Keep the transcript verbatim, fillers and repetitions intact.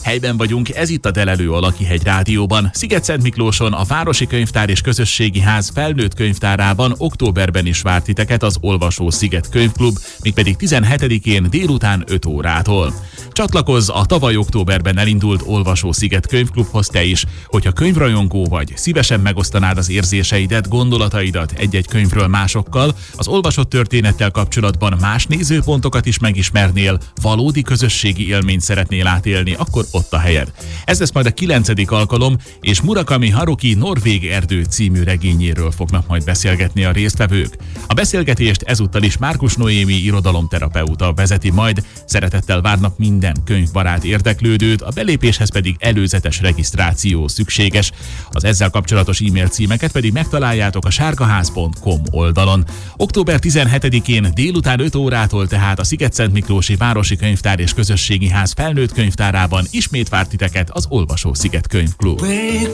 Helyben vagyunk, ez itt a Delelő a Lakihegy Rádióban. Sziget-Szent Miklóson a Városi Könyvtár és Közösségi Ház felnőtt könyvtárában októberben is várt titeket az Olvasó Sziget Könyvklub, mégpedig tizenhetedikén délután öt órától. Csatlakozz a tavaly októberben elindult Olvasó Sziget Könyvklubhoz te is, hogyha könyvrajongó vagy, szívesen megosztanád az érzéseidet, gondolataidat egy-egy könyvről másokkal, az olvasott történettel kapcsolatban más nézőpontokat is megismernél, valódi közösségi élményt szeretnél átélni, akkor ott a helyed. Ez lesz majd a kilencedik alkalom, és Murakami Haruki Norvég erdő című regényéről fognak majd beszélgetni a résztvevők. A beszélgetést ezúttal is Márkus Noémi irodalomterapeuta vezeti majd, szeretettel várnak minden könyvbarát érdeklődőt, a belépéshez pedig előzetes regisztráció szükséges. Az ezzel kapcsolatos e-mail címeket pedig megtaláljátok a sárgaház pont com oldalon. október tizenhetedikén délután öt órától tehát a Sziget-Szent Miklósi Városi Könyvtár és Közösségi Ház felnőtt könyvtárában ismét várt titeket az Olvasó Sziget Könyvklub.